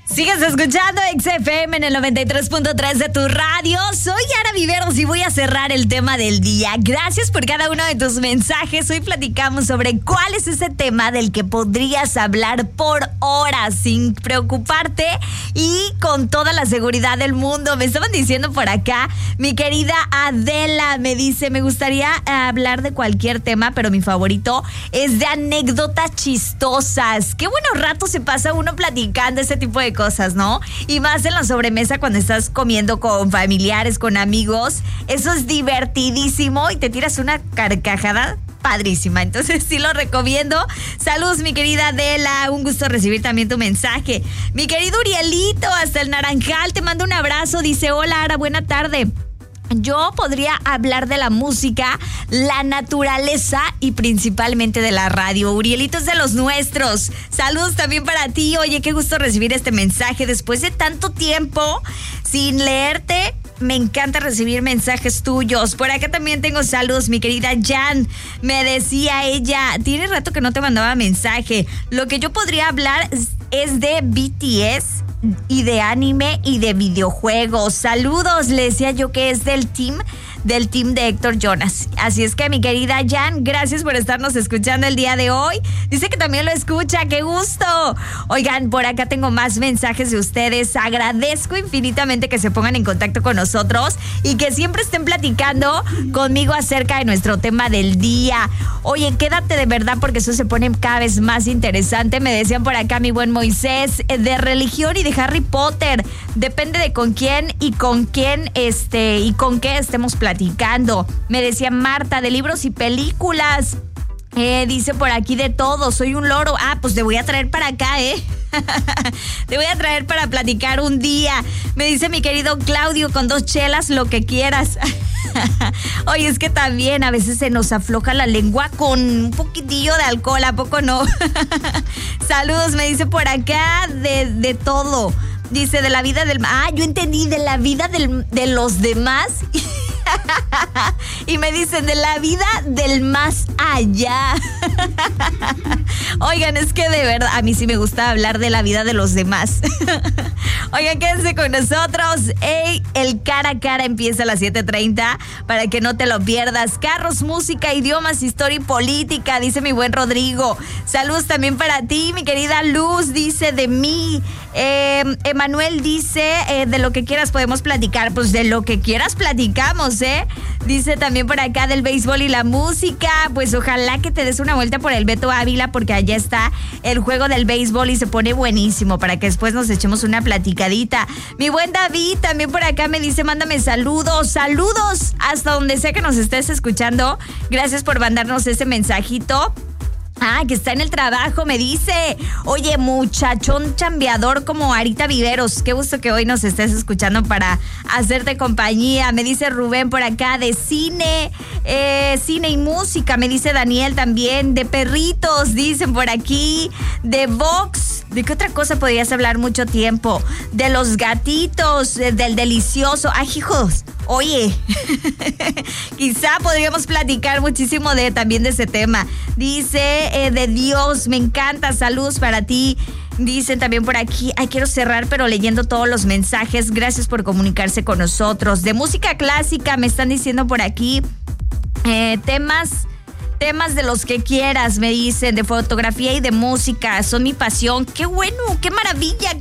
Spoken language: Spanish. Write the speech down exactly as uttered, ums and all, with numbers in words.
Sigues escuchando X F M en el noventa y tres punto tres de tu radio. Soy Yara Viveros y voy a cerrar el tema del día. Gracias por cada uno de tus mensajes. Hoy platicamos sobre cuál es ese tema del que podrías hablar por horas sin preocuparte y con toda la seguridad del mundo. Me estaban diciendo por acá, mi querida Adela me dice, me gustaría hablar de cualquier tema, pero mi favorito es de anécdotas chistosas. Qué buenos ratos se pasa uno platicando ese tipo de cosas, ¿no? Y más en la sobremesa cuando estás comiendo con familiares, con amigos. Eso es divertidísimo y te tiras una carcajada padrísima. Entonces sí lo recomiendo. Saludos, mi querida Adela. Un gusto recibir también tu mensaje. Mi querido Urielito, hasta el Naranjal, te mando un abrazo. Dice, hola, Ara, buena tarde. Yo podría hablar de la música, la naturaleza y principalmente de la radio. Urielito es de los nuestros. Saludos también para ti. Oye, qué gusto recibir este mensaje después de tanto tiempo sin leerte. Me encanta recibir mensajes tuyos. Por acá también tengo saludos, mi querida Jan. Me decía ella, tiene rato que no te mandaba mensaje. Lo que yo podría hablar es, es de B T S y de anime y de videojuegos. Saludos, le decía yo que es del team del team de Héctor Jonas. Así es que, mi querida Jan, gracias por estarnos escuchando el día de hoy. Dice que también lo escucha, ¡qué gusto! Oigan, por acá tengo más mensajes de ustedes. Agradezco infinitamente que se pongan en contacto con nosotros y que siempre estén platicando conmigo acerca de nuestro tema del día. Oye, quédate de verdad porque eso se pone cada vez más interesante. Me decían por acá, mi buen Moisés, de religión y de Harry Potter. Depende de con quién y con quién este y con qué estemos platicando. platicando. Me decía Marta, de libros y películas. Eh, dice por aquí de todo, soy un loro. Ah, pues te voy a traer para acá, ¿eh? Te voy a traer para platicar un día. Me dice mi querido Claudio, con dos chelas, lo que quieras. Oye, es que también a veces se nos afloja la lengua con un poquitillo de alcohol, ¿a poco no? Saludos, me dice por acá de, de todo. Dice de la vida del... Ah, yo entendí, de la vida del, de los demás. Y me dicen de la vida del más allá. Oigan, es que de verdad a mí sí me gusta hablar de la vida de los demás. Oigan, quédense con nosotros. Hey, el cara a cara empieza a las siete treinta para que no te lo pierdas. Carros, música, idiomas, historia y política, dice mi buen Rodrigo. Saludos también para ti, mi querida Luz, dice de mí. Eh, Emanuel dice, eh, de lo que quieras podemos platicar. Pues de lo que quieras platicamos, ¿eh? Dice también por acá del béisbol y la música. Pues ojalá que te des una vuelta por el Beto Ávila porque allá está el juego del béisbol y se pone buenísimo para que después nos echemos una platicadita. Mi buen David también por acá me dice, mándame saludos, saludos hasta donde sea que nos estés escuchando. Gracias por mandarnos ese mensajito. Ah, que está en el trabajo, me dice. Oye, muchachón chambeador como Arita Viveros. Qué gusto que hoy nos estés escuchando para hacerte compañía. Me dice Rubén por acá de cine, eh, cine y música. Me dice Daniel también de perritos, dicen por aquí. De box. ¿De qué otra cosa podrías hablar mucho tiempo? De los gatitos, del delicioso. Ay, hijos. Oye, quizá podríamos platicar muchísimo de también de ese tema. Dice eh, de Dios, me encanta, saludos para ti. Dicen también por aquí, ay, quiero cerrar pero leyendo todos los mensajes. Gracias por comunicarse con nosotros. De música clásica me están diciendo por aquí eh, temas... Temas de los que quieras, me dicen, de fotografía y de música, son mi pasión. ¡Qué bueno! ¡Qué maravilla!